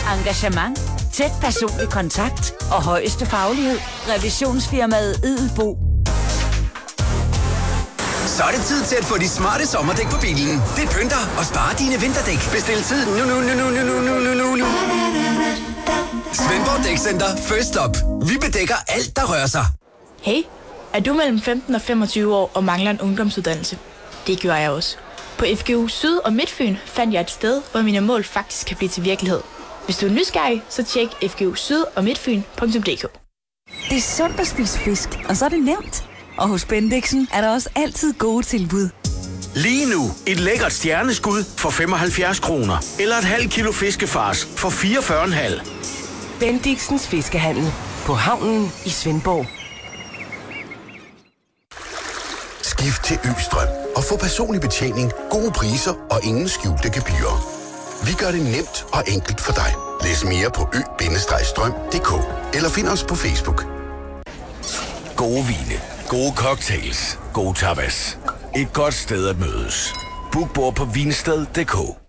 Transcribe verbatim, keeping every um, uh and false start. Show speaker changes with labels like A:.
A: Engagement, tæt personlig kontakt og højeste faglighed. Revisionsfirmaet Edelbo.
B: Så er det tid til at få de smarte sommerdæk på bilen. Det pynter og sparer dine vinterdæk. Bestil tid nu, nu, nu, nu, nu, nu, nu, nu, nu. Svendborg Dækcenter. First Stop. Vi bedækker alt, der rører sig.
C: Hey, er du mellem femten og femogtyve år og mangler en ungdomsuddannelse? Det gør jeg også. På F G U Syd og Midtfyn fandt jeg et sted, hvor mine mål faktisk kan blive til virkelighed. Hvis du er nysgerrig, så tjek f g u syd og midtfyn punktum d k.
D: Det er sundt at spise fisk, og så er det nemt. Og hos Bendixen er der også altid gode tilbud.
E: Lige nu et lækkert stjerneskud for femoghalvfjerds kroner. Eller et halvt kilo fiskefars for fireogfyrre komma fem.
F: Bendixens Fiskehandel på havnen i Svendborg.
G: Skift til Østrøm og få personlig betjening, gode priser og ingen skjulte gebyrer. Vi gør det nemt og enkelt for dig. Læs mere på ø bindestreg strøm punktum d k eller find os på Facebook.
E: Gode vine, gode cocktails, gode tapas. Et godt sted at mødes. Book bord på vinsted punktum d k.